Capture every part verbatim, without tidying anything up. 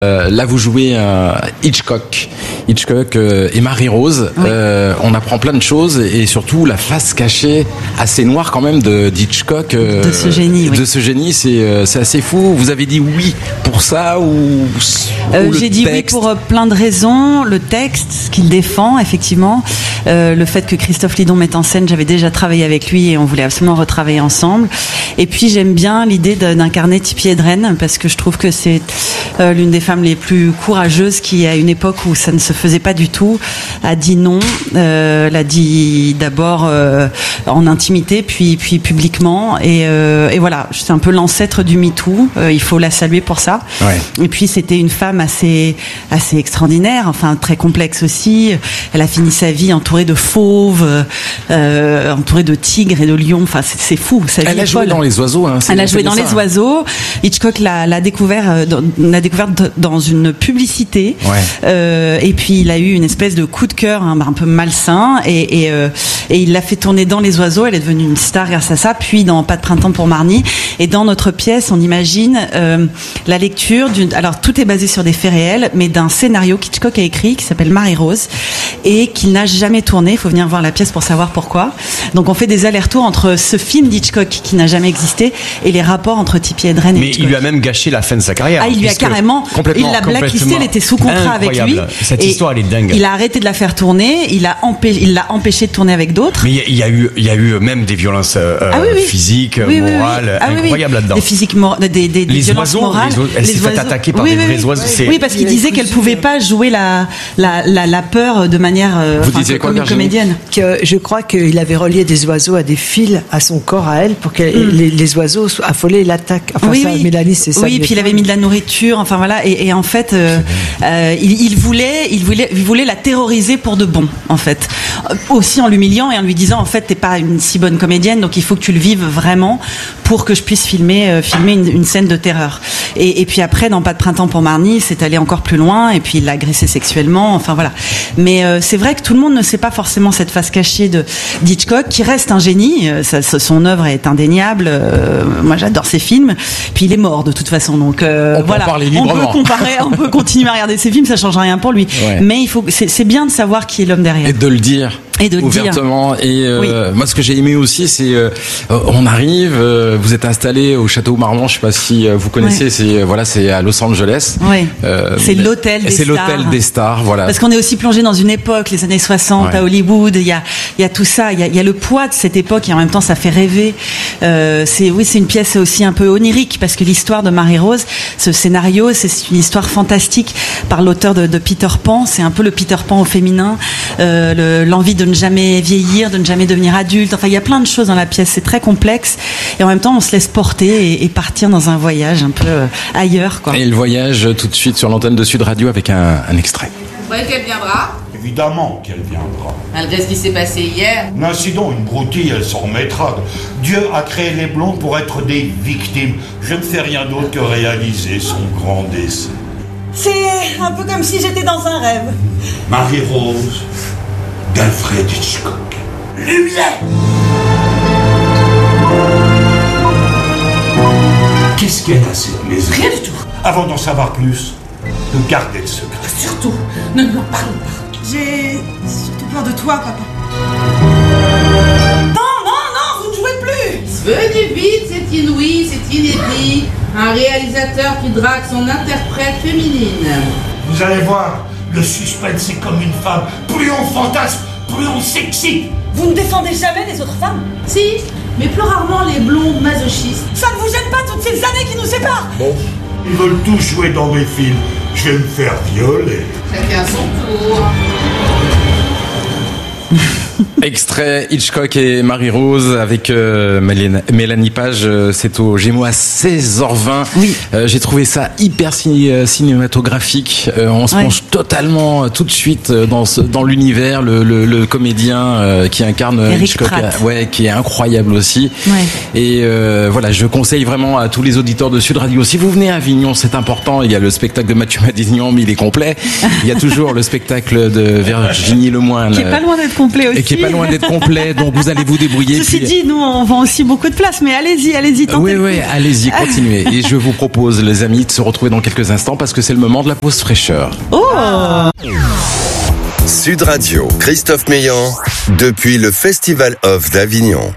Euh, là, vous jouez euh, Hitchcock, Hitchcock euh, et Marie-Rose. Oui. Euh, on apprend plein de choses et surtout la face cachée assez noire quand même de d'Hitchcock. Euh, de ce génie. De oui. ce génie, c'est euh, c'est assez fou. Vous avez dit oui pour ça ou, ou euh, le J'ai dit texte? Oui pour euh, plein de raisons. Le texte, ce qu'il défend, effectivement, euh, le fait que Christophe Lidon mette en scène. J'avais déjà travaillé avec lui et on voulait absolument retravailler ensemble. Et puis j'aime bien l'idée d'incarner Tippi Hedren parce que je trouve que c'est euh, l'une des femmes les plus courageuses qui, à une époque où ça ne se faisait pas du tout, a dit non, euh, l'a dit d'abord euh, en intimité, puis puis publiquement, et, euh, et voilà, c'est un peu l'ancêtre du MeToo. Euh, il faut la saluer pour ça. Ouais. Et puis c'était une femme assez assez extraordinaire, enfin très complexe aussi. Elle a fini sa vie entourée de fauves, euh, entourée de tigres et de lions. Enfin c'est, c'est fou. Sa vie Elle a est joué folle. dans Les Oiseaux. Hein, Elle a joué dans ça. Les Oiseaux. Hitchcock l'a, l'a découvert, dans, l'a découverte dans une publicité. Ouais. Euh, et puis il a eu une espèce de coup de cœur hein, un peu malsain et, et, euh, et il l'a fait tourner dans Les Oiseaux. Elle est devenue une star grâce à ça. Puis dans Pas de printemps pour Marnie. Et dans notre pièce, on imagine euh, la lecture d'une. Alors tout est basé sur des faits réels, mais d'un scénario qu'Hitchcock a écrit qui s'appelle Marie-Rose et qu'il n'a jamais tourné. Il faut venir voir la pièce pour savoir pourquoi. Donc on fait des allers-retours entre ce film d'Hitchcock qui n'a jamais existé et les rapports entre Tippi Hedren et Mais Hitchcock. il lui a même gâché la fin de sa carrière. Ah, il lui a carrément, il l'a blacklisté, elle était sous contrat avec lui. Cette histoire, elle est dingue. Il a arrêté de la faire tourner, il a empêché, il l'a empêché de tourner avec d'autres. Mais il y a eu, il y a eu même des violences euh, ah, oui, oui. physiques, oui, morales, oui, oui. Ah, incroyables oui, oui. là-dedans. Des physiques, mor- des, des, des les violences oiseaux, morales. les oiseaux, elle les s'est fait oiseaux. attaquer par oui, des oui, vrais oui. oiseaux. Oui, parce qu'il disait qu'elle pouvait pas jouer la, la, la, la peur de manière, euh, Vous enfin, disiez comme quoi, une comédienne. Que je crois qu'il avait relié des oiseaux à des fils à son corps à elle pour que mm. les, les oiseaux soient affolés et l'attaquent. Enfin, oui, ça, oui. Mélanie, c'est ça. Oui, puis il avait mis de la nourriture, enfin voilà, et, et en fait, euh, euh, il, il voulait, il voulait, il voulait la terroriser pour de bon, en fait. Aussi en l'humiliant et en lui disant, en fait, t'es pas une si bonne comédienne, donc il faut que tu le vives vraiment pour que je puisse filmer, euh, filmer une, une scène de terreur. Et, et puis après, dans Pas de printemps pour Marnie, c'est allé encore plus loin, et puis il l'a agressée sexuellement, enfin voilà. Mais euh, c'est vrai que tout le monde ne sait pas forcément cette face cachée de d'Hitchcock, qui reste un génie. Ça, son œuvre est indéniable. Euh, moi, j'adore ses films. Puis il est mort de toute façon, donc euh, on voilà. Peut en parler on librement. peut comparer, on peut continuer à regarder ses films, ça change rien pour lui. Ouais. Mais il faut, c'est, c'est bien de savoir qui est l'homme derrière. Et de le dire. Et de le ouvertement. dire. Et euh, oui. moi, ce que j'ai aimé aussi, c'est euh, on arrive, euh, vous êtes installé au Château Marmont. Je sais pas si euh, vous connaissez. Ouais. C'est voilà, c'est à Los Angeles. Oui. Euh, c'est l'hôtel des c'est stars. C'est l'hôtel des stars. Voilà. Parce qu'on est aussi plongé dans une époque, les années soixante, ouais. à Hollywood. Il y a, il y a tout ça. Il y a, il y a le poids de cette époque et en même temps, ça fait rêver. Euh, c'est oui, c'est une pièce aussi un peu onirique parce que l'histoire de Marie-Rose, ce scénario, c'est une histoire fantastique par l'auteur de, de Peter Pan. C'est un peu le Peter Pan au féminin. Euh, le, l'envie de ne jamais vieillir, de ne jamais devenir adulte. Enfin, il y a plein de choses dans la pièce. C'est très complexe. Et en même temps, on se laisse porter et, et partir dans un voyage un peu euh, ailleurs, quoi. Et le voyage tout de suite sur l'antenne de Sud Radio avec un, un extrait. Vous croyez qu'elle viendra ? Évidemment qu'elle viendra. Malgré ce qui s'est passé hier. L'incident, une broutille, elle s'en remettra. Dieu a créé les blonds pour être des victimes. Je ne fais rien d'autre que réaliser son grand dessein. C'est un peu comme si j'étais dans un rêve. Marie-Rose, d'Alfred Hitchcock. Lumière! Qu'est-ce qu'elle a, cette maison? Rien du tout. Avant d'en savoir plus, nous gardez le secret. Surtout, ne nous en parlons pas. J'ai surtout peur de toi, papa. Non, non, non, vous ne jouez plus. Venez vite, c'est inouï, c'est inédit. Un réalisateur qui drague son interprète féminine. Vous allez voir, le suspense c'est comme une femme. Plus on fantasme, plus on s'excite. Vous ne défendez jamais les autres femmes? Si, mais plus rarement les blondes masochistes. Ça ne vous gêne pas toutes ces années qui nous séparent? Bon, ils veulent tous jouer dans mes films. Je vais me faire violer. Chacun son tour. Extrait Hitchcock et Marie-Rose avec euh, Mélanie Page, euh, c'est au Gémeaux à seize heures vingt. Oui. Euh, j'ai trouvé ça hyper ciné- cinématographique. Euh, on se ouais. plonge totalement euh, tout de suite euh, dans, ce, dans l'univers. Le, le, le comédien euh, qui incarne Eric Hitchcock, Pratt. ouais, qui est incroyable aussi. Ouais. Et euh, voilà, je conseille vraiment à tous les auditeurs de Sud Radio. Si vous venez à Avignon, c'est important. Il y a le spectacle de Mathieu Madignan, mais il est complet. Il y a toujours le spectacle de Virginie Lemoine. Qui est pas loin d'être complet aussi. Et qui est pas loin d'être complet, donc vous allez vous débrouiller. Ceci puis... dit, nous on vend aussi beaucoup de places, mais allez-y, allez-y, tentez Oui, le oui, coup. allez-y, continuez. Et je vous propose, les amis, de se retrouver dans quelques instants parce que c'est le moment de la pause fraîcheur. Oh. Sud Radio, Christophe Meillan, depuis le Festival Off d'Avignon.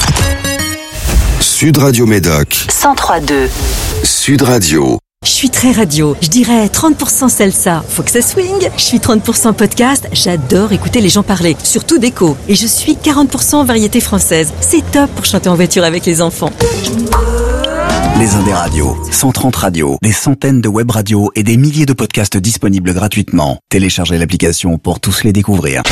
Sud Radio Médoc, cent trois deux. Sud Radio. Je suis très radio, je dirais trente pour cent salsa, faut que ça swing. Je suis trente pour cent podcast, j'adore écouter les gens parler, surtout d'écho. Et je suis quarante pour cent variété française, c'est top pour chanter en voiture avec les enfants. Les Indes radios, cent trente radios, des centaines de web radios et des milliers de podcasts disponibles gratuitement. Téléchargez l'application pour tous les découvrir.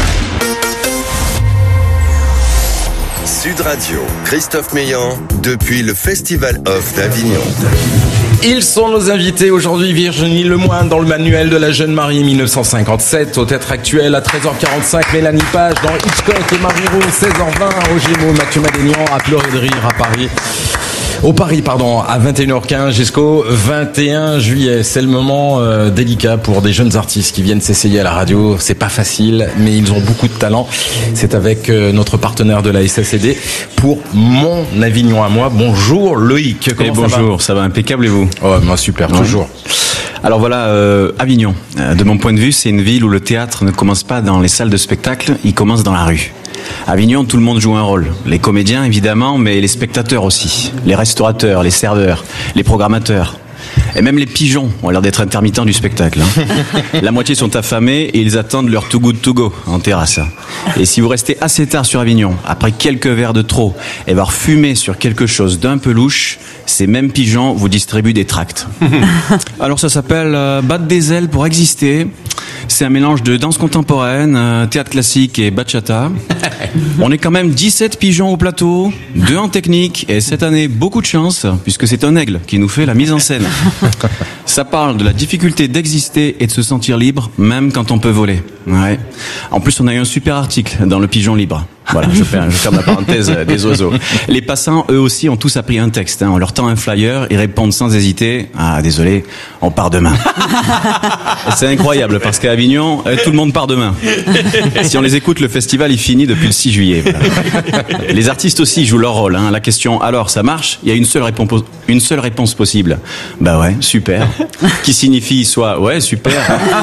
Sud Radio, Christophe Meillan, depuis le Festival Off d'Avignon. Ils sont nos invités aujourd'hui, Virginie Lemoine dans le manuel de la jeune mariée mille neuf cent cinquante-sept, au Théâtre Actuel à treize heures quarante-cinq, Mélanie Page dans Hitchcock et Marie-Rose, seize heures vingt, au Gémeaux, Mathieu Madénian à pleurer de rire à Paris. Au Paris, pardon, à vingt et une heures quinze jusqu'au vingt et un juillet. C'est le moment euh, délicat pour des jeunes artistes qui viennent s'essayer à la radio. C'est pas facile, mais ils ont beaucoup de talent. C'est avec euh, notre partenaire de la S A C D pour Mon Avignon à moi. Bonjour Loïc. Comment Et ça bonjour, va ça va impeccable et vous? Oh, moi super, Ouais. toujours. Alors voilà, euh, Avignon, euh, de mon point de vue, c'est une ville où le théâtre ne commence pas dans les salles de spectacle, il commence dans la rue. À Avignon, tout le monde joue un rôle. Les comédiens, évidemment, mais les spectateurs aussi. Les restaurateurs, les serveurs, les programmateurs. Et même les pigeons ont l'air d'être intermittents du spectacle. Hein. La moitié sont affamés et ils attendent leur too good to go en terrasse. Et si vous restez assez tard sur Avignon, après quelques verres de trop, et avoir fumé sur quelque chose d'un peu louche, ces mêmes pigeons vous distribuent des tracts. Alors ça s'appelle euh, battre des ailes pour exister. C'est un mélange de danse contemporaine, euh, théâtre classique et bachata. On est quand même dix-sept pigeons au plateau, deux en technique, et cette année, beaucoup de chance, puisque c'est un aigle qui nous fait la mise en scène. Ça parle de la difficulté d'exister et de se sentir libre, même quand on peut voler. Ouais. En plus, on a eu un super article dans le Pigeon Libre. Voilà, je ferme, je ferme la parenthèse des oiseaux. Les passants, eux aussi, ont tous appris un texte. Hein. On leur tend un flyer, ils répondent sans hésiter. Ah, désolé, on part demain. C'est incroyable, parce qu'à Avignon, tout le monde part demain. Si on les écoute, le festival, il finit depuis le six juillet. Voilà. Les artistes aussi jouent leur rôle. Hein. La question, alors, ça marche? Il y a une seule réponse, une seule réponse possible. Bah ouais, super. Qui signifie soit, ouais, super.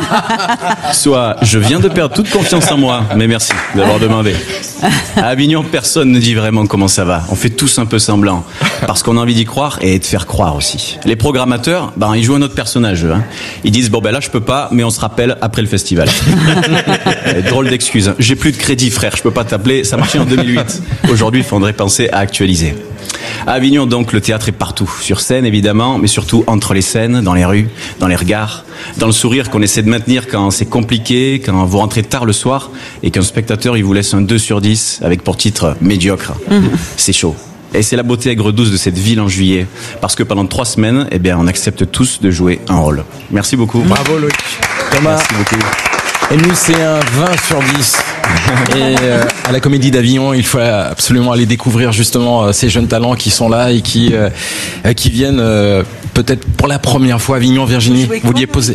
Soit, je viens de perdre toute confiance en moi, mais merci d'avoir demandé. À Avignon, personne ne dit vraiment comment ça va. On fait tous un peu semblant, parce qu'on a envie d'y croire et de faire croire aussi. Les programmateurs, ben, ils jouent un autre personnage. Hein. Ils disent, bon ben là je peux pas, mais on se rappelle après le festival. Drôle d'excuse. J'ai plus de crédit, frère, je peux pas t'appeler. Ça marchait en deux mille huit. Aujourd'hui, il faudrait penser à actualiser. À Avignon, donc, le théâtre est partout. Sur scène, évidemment, mais surtout entre les scènes, dans les rues, dans les regards, dans le sourire qu'on essaie de maintenir quand c'est compliqué, quand vous rentrez tard le soir et qu'un spectateur, il vous laisse un deux sur dix avec pour titre médiocre. Mmh. C'est chaud. Et c'est la beauté aigre-douce de cette ville en juillet. Parce que pendant trois semaines, eh bien, on accepte tous de jouer un rôle. Merci beaucoup. Bravo Loïc. Thomas. Merci beaucoup. Et nous, c'est un vingt sur dix. Et euh, à la Comédie d'Avignon, il faut absolument aller découvrir justement euh, ces jeunes talents qui sont là et qui euh, qui viennent euh, peut-être pour la première fois à Avignon. Virginie, vous vouliez poser.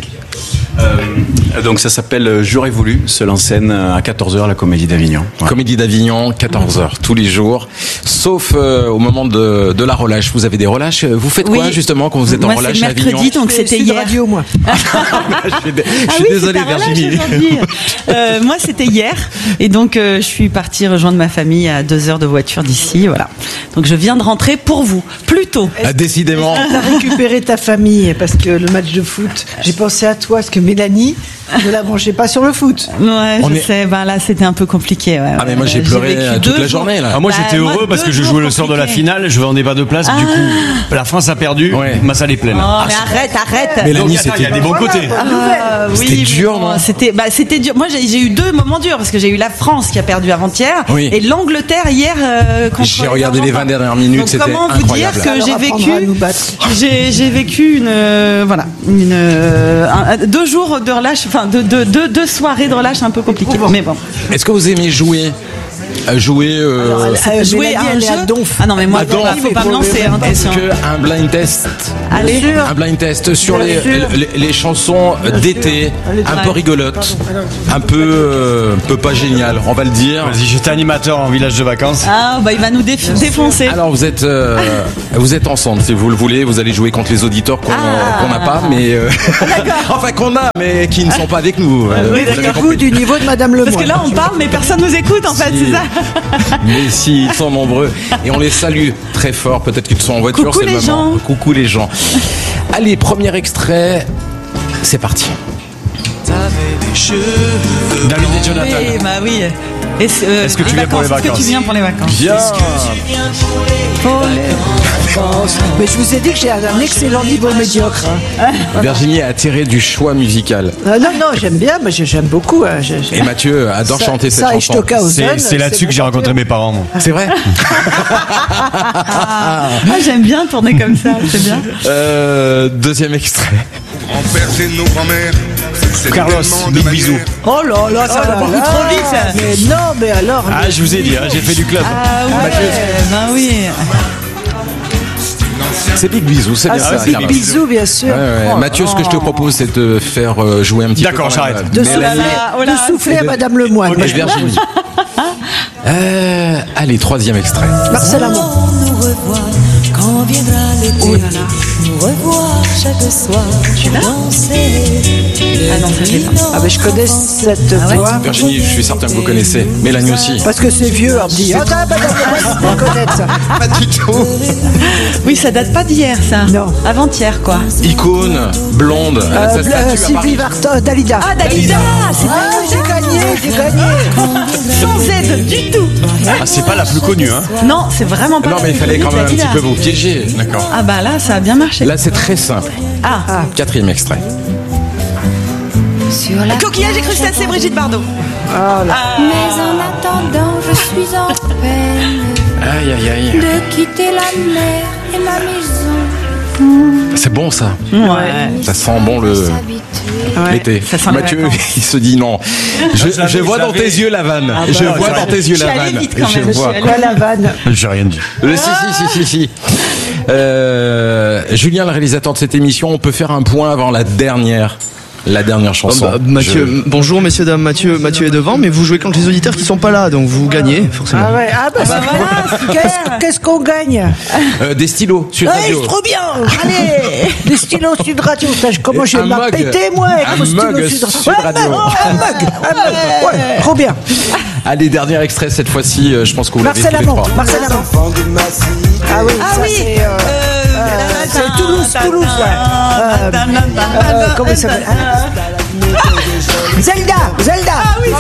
Euh, donc ça s'appelle J'aurais voulu, seul en scène à quatorze heures, la Comédie d'Avignon. Ouais. Comédie d'Avignon, quatorze heures tous les jours, sauf euh, au moment de, de la relâche. Vous avez des relâches? Vous faites quoi oui. justement quand vous êtes moi, en relâche à Avignon? Moi c'est mercredi, donc c'était hier. Radio, moi. je suis, dé... ah je suis oui, désolé Virginie. euh, moi c'était hier et donc euh, je suis partie rejoindre ma famille à deux heures de voiture d'ici. Voilà. Donc je viens de rentrer pour vous, plus tôt. Ah, décidément. T'as récupéré ta famille parce que le match de foot, j'ai pensé à toi parce que Mélanie ne la branchait pas sur le foot. Ouais, On je est... sais. Ben là, c'était un peu compliqué. Ouais, ah mais moi j'ai euh, pleuré toute la journée là. Ah, moi j'étais bah, heureux moi, parce que je jouais le sort de la finale, je vendais pas de place. Ah. Du coup, la France a perdu. Ouais. Ma salle est pleine. Oh, ah, mais arrête, arrête. Mélanie, c'était. Il y a des bons côtés. Ah, oui, c'était dur, non? C'était, bah, c'était dur. Moi, j'ai, j'ai eu deux moments durs parce que j'ai eu la France qui a perdu avant-hier oui. et l'Angleterre hier. Euh, contre j'ai regardé les vingt dernières minutes. Donc, c'était comment incroyable. vous dire que j'ai vécu, j'ai, j'ai vécu une, euh, voilà, une, euh, un, deux jours de relâche, enfin, deux, deux, deux, deux soirées de relâche un peu compliquées. Mais bon. Est-ce que vous aimez jouer? Jouer, euh, Alors, elle- Euh, jouer Mélanie, à un elle est à jeu. Donf. Ah non, mais moi, À Donf. faut pas me lancer. Hein, parce question. que un blind test. Allez. sûr. Un blind test sur Bien les, sûr. les, les chansons d'été, Allez, un peu ouais. rigolotes, un peu, euh, un peu pas génial, on va le dire. Vas-y, j'étais animateur en village de vacances. Ah, bah il va nous déf- défoncer. Alors vous êtes, euh, vous êtes ensemble si vous le voulez. Vous allez jouer contre les auditeurs qu'on Ah. qu'on n'a pas, mais euh, enfin qu'on a, mais qui ne sont pas avec nous. Euh, oui, vous avez d'accord. compris. Du niveau de Madame Lemoine. Parce que là, on parle, mais personne nous écoute, en fait, Si. c'est ça. Mais si, ils sont nombreux. Et on les salue très fort. Peut-être qu'ils sont en voiture, Coucou c'est le les moment. gens. Coucou les gens. Allez, premier extrait. C'est parti. David et Jonathan. Oui, bah oui. Et c'est, euh, Est-ce que tu les viens pour les Est-ce que vacances tu viens pour les vacances Bien. Mais je vous ai dit que j'ai un excellent niveau médiocre. hein. Virginie a attiré du choix musical. Euh, non, non, j'aime bien, mais j'ai- j'aime beaucoup. hein, j'ai- j'ai- Et Mathieu adore Ça- chanter cette ça, et chanson. Stockhausen, C'est c'est là-dessus que j'ai rencontré mes parents, moi. C'est vrai. Ah, j'aime bien tourner comme ça, c'est bien. Euh, deuxième extrait. Carlos, big bisou. Oh là là, ça va beaucoup trop vite, ça. Mais non, mais alors. Ah, je vous ai dit, hein, j'ai fait du club. Ah ouais, bah oui. C'est Big Bisou, c'est Ah, bien ça. c'est Big Carlos. Bisou, bien sûr. Ouais, ouais. Oh, Mathieu, ce que je te propose, c'est de faire euh, jouer un petit peu. D'accord, quand même, j'arrête. euh, De, Mélanie souffler, oh là, de souffler à de- Madame Lemoine. et Virginie. Euh, allez, troisième extrait. Marcel Amont. Nous revoir quand viendra l'été. Oh là là. Nous revoir chaque soir. Danser. Ah non, ça, j'ai pas. Ah, mais je connais cette Ah ouais voix. Virginie, je suis certain que vous connaissez. Mélanie aussi. Parce que c'est vieux, on me dit. Ah, t'as Madame Lemoine, on va connaître ça. Pas du tout. Oui, ça date pas d'hier, ça. Non. Avant-hier, quoi. Icône, blonde. elle a Euh, sa Bla- statue à Sylvie Paris. Vartan, Dalida. Ah, Dalida, c'est Ah, j'ai gagné, j'ai gagné. sans Z du tout. Ah, c'est pas la plus connue, hein. Non, c'est vraiment pas. Non, la mais il plus fallait connue quand de même un Dalida. petit peu vous piéger. D'accord. Ah bah là, ça a bien marché. Là, c'est très simple. Ah, Quatrième extrait. Sur la Coquillage et crustacés, c'est Brigitte Bardot. Mais en attendant, je suis en peine Aïe, aïe, aïe. de quitter la mer et ma maison. C'est bon, ça. Ouais. Ça sent bon le. Ouais, L'été. ça sent les Mathieu, vacances. il se dit non. Je, je l'avais, je vois je dans l'avais. tes yeux la vanne. bah, je non, vois je dans tes yeux Je suis la allée vanne. vite quand Je même, je vois. suis allée- Quoi, la vanne? J'ai rien dit. Euh, si, si, si, si, si. Euh, Julien, le réalisateur de cette émission, on peut faire un point avant la dernière. La dernière chanson. Oh, bah, Mathieu, Je- bonjour messieurs dames, Mathieu, Mathieu est devant, mais vous jouez contre les auditeurs qui sont pas là, donc vous gagnez forcément. Ah ouais, ah bah, c'est- voilà, Qu'est-ce- qu'est-ce qu'on gagne? Euh, des stylos sur Ouais, radio. c'est trop bien! Allez! Des stylos Sud Radio. Putain, Comment je vais Un me la mug. péter, moi, avec Un mon stylo mug Sud Sud Ouais, Radio. Un mug! Un mug! Ouais, trop bien. Allez, dernier extrait cette fois-ci. euh, Je pense que vous l'avez Marcel tous les Amont. trois. Marcel Amont. Ah oui, Ah ça oui. c'est. euh, euh, c'est Toulouse, Toulouse, ouais. Euh, euh, comment il s'appelle? Zelda! Zelda! Ah oui,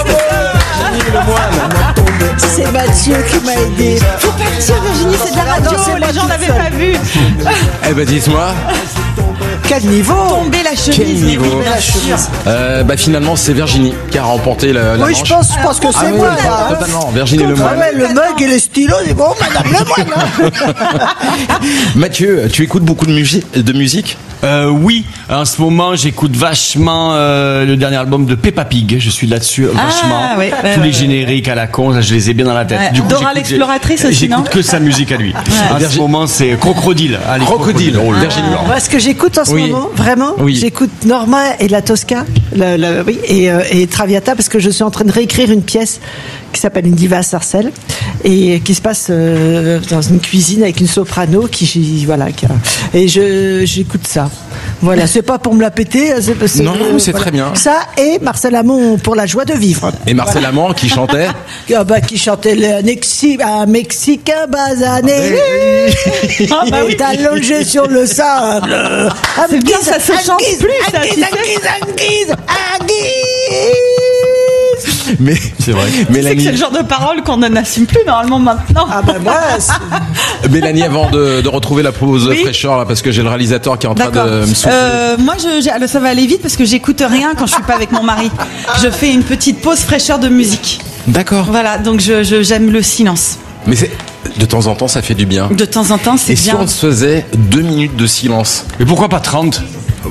c'est Mathieu qui m'a aidé. Faut partir, Virginie, c'est de la radio. Non, c'est moi Les gens toute l'avaient seule. pas vu. Eh ben, dites-moi. Quel niveau! Tomber la chemise. Quel niveau. oui, bien sûr. Euh, bah, finalement, c'est Virginie qui a remporté la, la Oui, manche. je pense, je pense que c'est Ah oui, moi, oui, là. hein. totalement. Virginie Ah Lemoine. ouais, le mug et les stylos, c'est bon, Madame Lemoine. hein. Mathieu, tu écoutes beaucoup de, musi- de musique Euh, oui, en ce moment, j'écoute vachement euh, le dernier album de Peppa Pig. Je suis là-dessus Ah, vachement. ouais, ouais, Tous ouais, les génériques à la con, je les ai bien dans la tête. Ouais. Du coup, Dora j'écoute- l'exploratrice aussi, non J'écoute que sa musique à lui. En ce moment, c'est Crocodile. Allez, Crocodile. Oh, Virginie. Moi, ce que j'écoute en ce Oui. moment, vraiment, Oui. j'écoute Norma et la Tosca, le- le- oui, et, euh, et Traviata, parce que je suis en train de réécrire une pièce qui s'appelle Une diva à Sarcelles, et qui se passe euh, dans une cuisine avec une soprano qui, voilà, qui a- et je j'écoute ça. Voilà, c'est pas pour me la péter, c'est parce que- Non, c'est très bien. Ça et Marcel Amont pour la joie de vivre. Et Marcel Amont qui chantait. Ah bah, qui chantait le Nexi, un Mexicain basané. Ah bah oui. est allongé sur le sable. C'est bien, ça se chante plus, ça, tu sais. Anguise, anguise, anguise. Mais C'est vrai. Tu sais que Mélanie, c'est le genre de parole qu'on n'assume plus normalement maintenant. Ah bah moi, c'est- Mélanie, avant de, de retrouver la pause Oui. fraîcheur, là, parce que j'ai le réalisateur qui est en train D'accord. de me souffler. Euh, moi, je, j'ai- alors, ça va aller vite parce que j'écoute rien quand je suis pas avec mon mari. Je fais une petite pause fraîcheur de musique. D'accord. Voilà, donc je, je- j'aime le silence. Mais c'est de temps en temps, ça fait du bien. De temps en temps, c'est Et si bien. on se faisait deux minutes de silence? Mais pourquoi pas trente?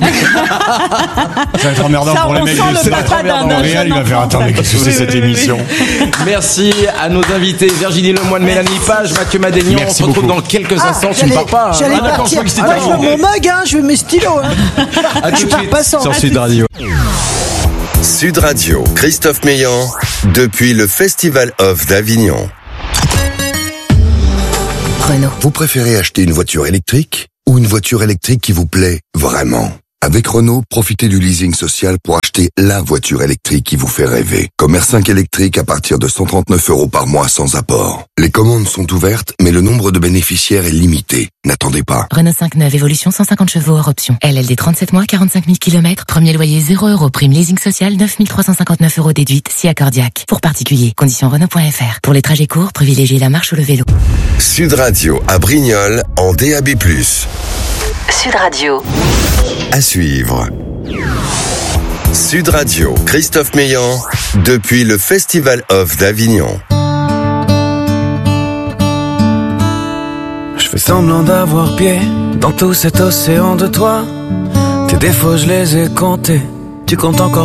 Ça va être emmerdant Ça, pour les on mecs sent du le C. papa d'un- d'un Montréal, il va jeune faire enfant. attendre, mais qu'est-ce que c'est cette émission? Merci à nos invités, Virginie Lemoine, Mélanie Page, Mathieu Madénian. On Merci se retrouve beaucoup. dans quelques Ah, instants. Tu j'allais- ne pars pas. hein. J'allais Ah, d'accord, partir. je crois que c'était Moi, pas je veux bon. mon mug, hein, je veux mes stylos. Hein. À tout de suite. Passons. Sur Sud Radio. Sud Radio, Christophe Meillan, depuis le Festival Off d'Avignon. Renault. Vous préférez acheter une voiture électrique ou une voiture électrique qui vous plaît vraiment? Avec Renault, profitez du leasing social pour acheter la voiture électrique qui vous fait rêver. Comme R cinq électrique à partir de cent trente-neuf euros par mois sans apport. Les commandes sont ouvertes, mais le nombre de bénéficiaires est limité. N'attendez pas. Renault cinq neuf Évolution cent cinquante chevaux hors option. L L D trente-sept mois, quarante-cinq mille kilomètres. Premier loyer zéro euros. Prime leasing social neuf mille trois cent cinquante-neuf euros déduite si accordiaque. Pour particuliers. Conditions Renault point F R. Pour les trajets courts, privilégiez la marche ou le vélo. Sud Radio à Brignoles en D A B plus. Sud Radio. À suivre. Sud Radio, Christophe Meillan, depuis le Festival Off d'Avignon. Je fais semblant d'avoir pied dans tout cet océan de toi. Tes défauts, je les ai comptés. Tu comptes encore